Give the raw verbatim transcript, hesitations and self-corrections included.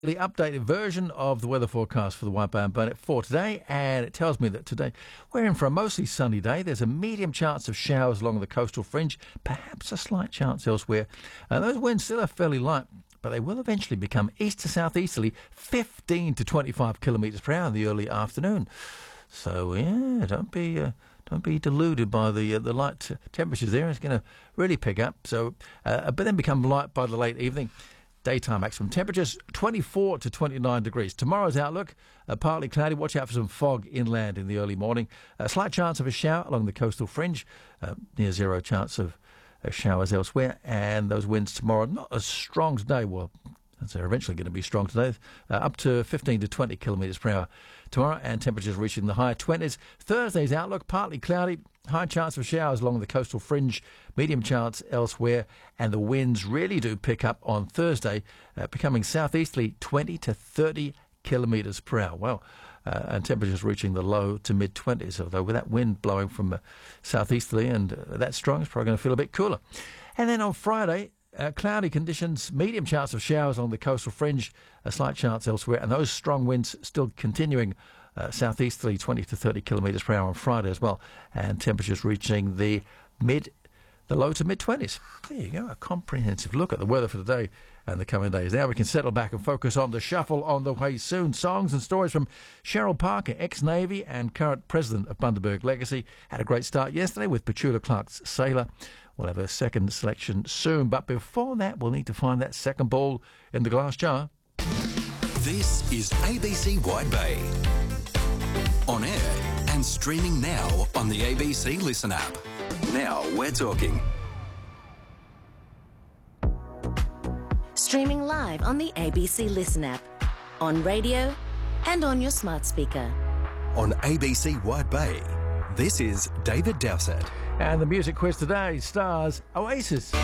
The updated version of the weather forecast for the White Barn Bonnet for today, and it tells me that today we're in for a mostly sunny day. There's a medium chance of showers along the coastal fringe, perhaps a slight chance elsewhere. Uh, those winds still are fairly light, but they will eventually become east to southeasterly, fifteen to twenty-five kilometres per hour in the early afternoon. So yeah, don't be uh, don't be deluded by the uh, the light t- temperatures there. It's going to really pick up. So, uh, but then become light by the late evening. Daytime maximum temperatures twenty-four to twenty-nine degrees. Tomorrow's outlook, uh, partly cloudy. Watch out for some fog inland in the early morning. A slight chance of a shower along the coastal fringe. Uh, near zero chance of uh, showers elsewhere. And those winds tomorrow not as strong today. Well, they're eventually going to be strong today. Uh, up to fifteen to twenty kilometres per hour tomorrow. And temperatures reaching the high twenties. Thursday's outlook, partly cloudy. High chance of showers along the coastal fringe, medium chance elsewhere, and the winds really do pick up on Thursday, uh, becoming southeasterly twenty to thirty kilometres per hour. Well, uh, and temperatures reaching the low to mid-twenties, although with that wind blowing from uh, southeasterly and uh, that strong, it's probably going to feel a bit cooler. And then on Friday, uh, cloudy conditions, medium chance of showers along the coastal fringe, a slight chance elsewhere, and those strong winds still continuing Uh, southeasterly twenty to thirty kilometres per hour on Friday as well, and temperatures reaching the mid, the low to mid-twenties. There you go, a comprehensive look at the weather for today and the coming days. Now we can settle back and focus on the shuffle on the way soon. Songs and stories from Cheryl Parker, ex-Navy and current president of Bundaberg Legacy. Had a great start yesterday with Petula Clark's Sailor. We'll have a second selection soon, but before that we'll need to find that second ball in the glass jar. This is A B C Wide Bay. On air and streaming now on the A B C Listen app. Now we're talking. Streaming live on the A B C Listen app, on radio and on your smart speaker. On A B C Wide Bay, this is David Dowsett. And the music quiz today stars Oasis.